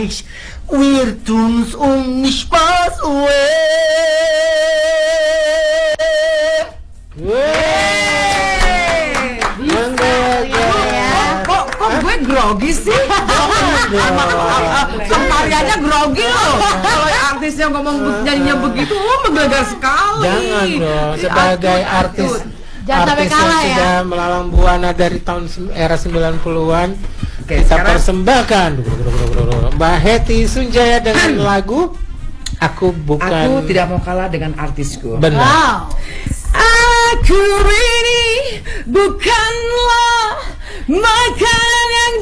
Wir tun's nicht Spaß Kok gue grogi sih? Karyanya grogi loh. Kalau artisnya ngomong nyanyinya begitu, menggelegar sekali. Jangan dong, sebagai artis yang sudah melalang buana dari tahun era 90-an, kita persembahkan Mbak Hetty Sunjaya dengan lagu Aku tidak mau kalah dengan artisku. Benar. Wow. Aku ini bukanlah makanan yang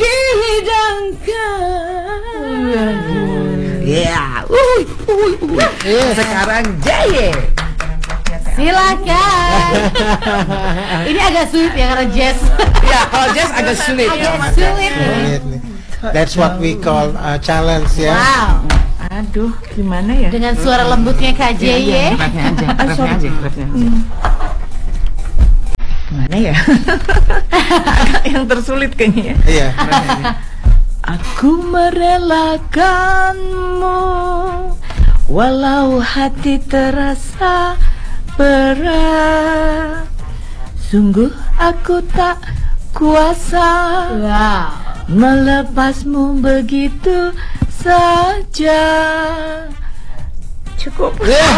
dihidangkan. Ya, sekarang Jaye. Silakan. Ini agak sulit ya karena jazz. Ya, kalau jazz agak sulit. Agak sulit nih. That's what we call a challenge ya. Wow. Aduh, gimana ya? Dengan suara lembutnya Kak Jeye. Refnya aja. Gimana ya? Yang tersulit kayaknya. Iya. Aku merelakanmu walau hati terasa berat. Sungguh aku tak kuasa melepasmu begitu saja. Cukup.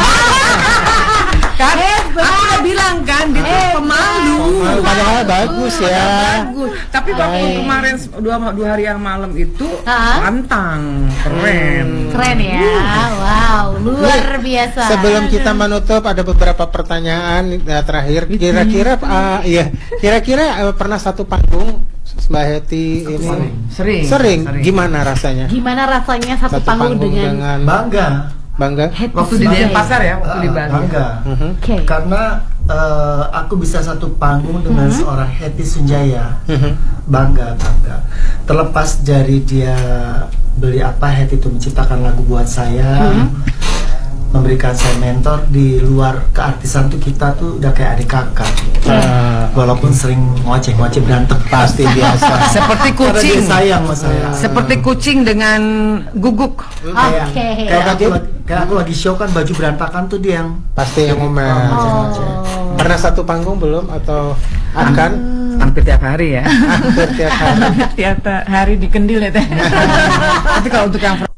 Kan aku udah bilang kan dia pemalu. Padahal bagus ya. Bagus. Tapi waktu kemarin dua hari yang malam itu pantang, keren. Keren ya. Wow, luar biasa. Sebelum kita menutup ada beberapa pertanyaan terakhir. Kira-kira pernah satu panggung Mbak Hetty ini? Sering. Gimana rasanya? Gimana rasanya satu panggung dengan Bangga. Waktu di Denpasar ya, waktu di Bali. Bangga. Karena aku bisa satu panggung dengan seorang Hetty Sunjaya. Bangga. Terlepas dari dia beli apa, Hetty itu menciptakan lagu buat saya, memberikan saya mentor. Di luar keartisan tuh kita tuh udah kayak adik kakak. Walaupun sering ngoceh-ngoceh berantem Pasti biasa. Seperti karena dia kucing. sayang sama saya. Seperti kucing dengan guguk. Kayak aku lagi show kan, baju berantakan tuh dia yang Pasti yang ngomel. Pernah satu panggung belum atau akan? Hampir tiap hari ya. Hampir tiap hari. Tiap hari di Kendil ya teh. Tapi kalau untuk yang